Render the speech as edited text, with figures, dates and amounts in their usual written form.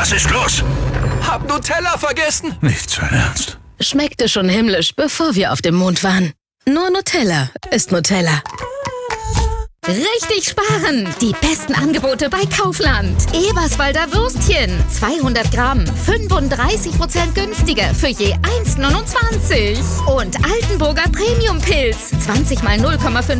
Was ist los? Hab Nutella vergessen. Nicht sein Ernst. Schmeckte schon himmlisch, bevor wir auf dem Mond waren. Nur Nutella ist Nutella. Richtig sparen! Die besten Angebote bei Kaufland. Eberswalder Würstchen, 200 Gramm, 35% günstiger für je 1,29. Und Altenburger Premium-Pilz, 20 mal 0,5